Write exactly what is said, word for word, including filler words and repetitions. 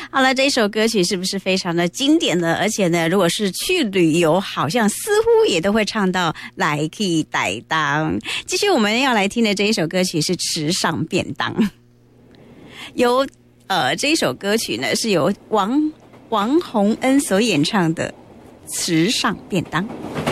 好了，这一首歌曲是不是非常的经典呢？而且呢，如果是去旅游，好像似乎也都会唱到来去台东。继续我们要来听的这一首歌曲是吃上便当，由呃这一首歌曲呢是由王王洪恩所演唱的吃上便当。